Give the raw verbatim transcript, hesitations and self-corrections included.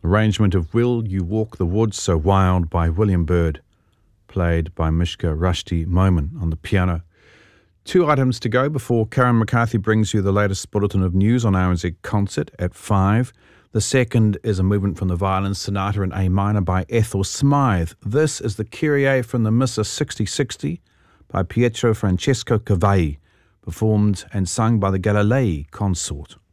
Arrangement of Will You Walk the Woods So Wild by William Byrd, played by Mishka Rushdie Momin on the piano. Two items to go before Karen McCarthy brings you the latest bulletin of news on R N Z Concert at five. The second is a movement from the violin sonata in A minor by Ethel Smythe. This is the Kyrie from the Missa sixty sixty by Pietro Francesco Cavalli, performed and sung by the Galilei Consort.